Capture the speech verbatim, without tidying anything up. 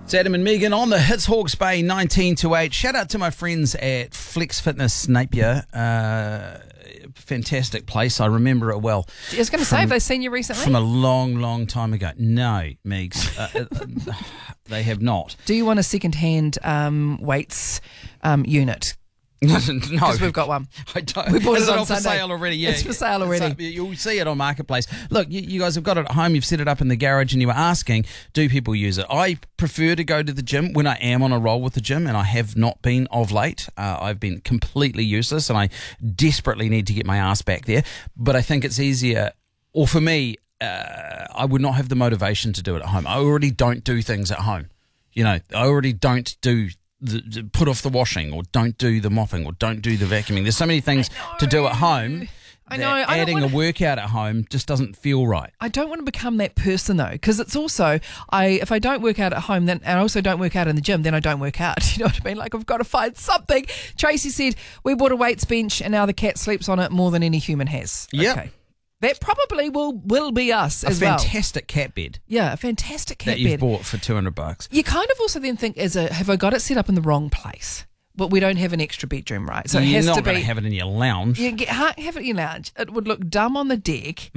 It's Adam and Megan on the Hits Hawke's Bay nineteen to eight. Shout out to my friends at Flex Fitness Napier. Uh, fantastic place. I remember it well. I was going to say, have they seen you recently? From a long, long time ago. No, Megs. Uh, uh, they have not. Do you want a second-hand um, weights um, unit? No, because we've got one. I don't. We bought Is it it on all for Sunday. sale already? Yeah, It's for sale already. So you'll see it on Marketplace. Look, you, you guys have got it at home. You've set it up in the garage, and you were asking, do people use it? I prefer to go to the gym when I am on a roll with the gym, and I have not been of late. Uh, I've been completely useless, and I desperately need to get my ass back there. But I think it's easier, or for me, uh, I would not have the motivation to do it at home. I already don't do things at home. You know, I already don't do. The, the put off the washing, or don't do the mopping, or don't do the vacuuming. There's so many things to do at home. I know. I adding wanna, a workout at home just doesn't feel right. I don't want to become that person though, because it's also I if I don't work out at home, then and I also don't work out in the gym, then I don't work out. You know what I mean? Like I've got to find something. Tracy said we bought a weights bench, and now the cat sleeps on it more than any human has. Yep. Okay. That probably will will be us a as well. A fantastic cat bed. Yeah, a fantastic cat that you've bed. bought for two hundred bucks. You kind of also then think, as a, have I got it set up in the wrong place? But we don't have an extra bedroom, right? So You're it has not to be. going to have it in your lounge. You get, have it in your lounge. It would look dumb on the deck.